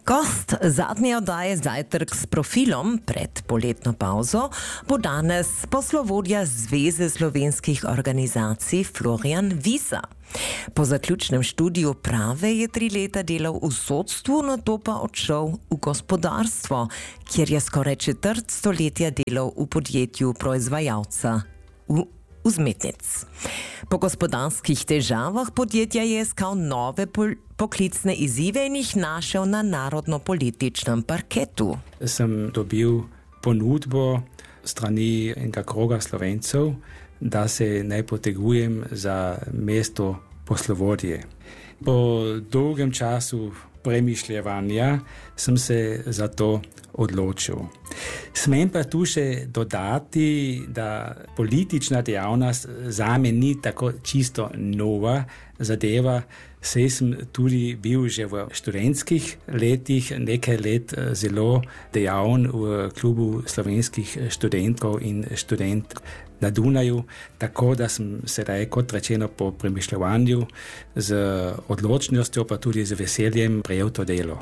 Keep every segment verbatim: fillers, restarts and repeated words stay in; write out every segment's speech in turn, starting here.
Gost zadnje oddaje Zajtrk s profilom pred poletno pauzo bo danes poslovodja Zveze slovenskih organizacij Florian Wieser. Po zaključnem študiju prave je tri leta delal v sodstvu, nato pa odšel v gospodarstvo, kjer je skoraj četrt stoletja delal v podjetju proizvajalca v vzmetnic. Po gospodarskih težavah podjetja je iskal nove pol- poklicne izzive in jih našel na narodno-političnem parketu. Sem dobil ponudbo strani enega kroga Slovencev, da se naj potegujem za mesto poslovodje. Po dolgem času premišljevanja sem se za to odločil. Smem pa tu še dodati, da politična dejavnost zame ni tako čisto nova zadeva, saj sem tudi bil že v študentskih letih nekaj let zelo dejaven v klubu slovenskih študentov in študentk na Dunaju, tako da sem sedaj, kot rečeno, po premišljevanju z odločnostjo pa tudi z veseljem prejel to delo.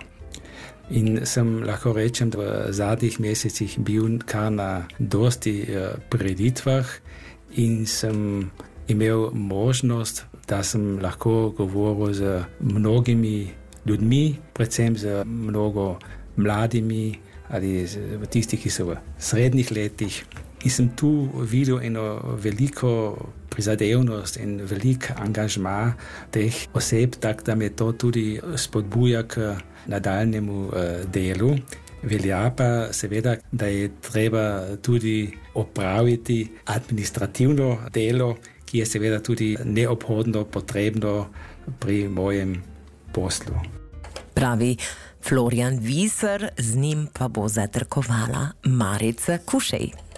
In sem lahko rečem, da v zadnjih mesecih bil kar na dosti prireditvah in sem imel možnost, da sem lahko govoril z mnogimi ljudmi, predvsem z mnogo mladimi ali z tistih, ki so v srednjih letih. In sem tu videl eno veliko prizadevnost in velik angažma teh oseb, tako da me to tudi spodbuja k nadaljnjemu delu. Velja pa seveda, da je treba tudi opraviti administrativno delo, ki je seveda tudi neobhodno potrebno pri mojem poslu. Pravi Florian Wieser, z njim pa bo zajtrkovala Marica Kušej.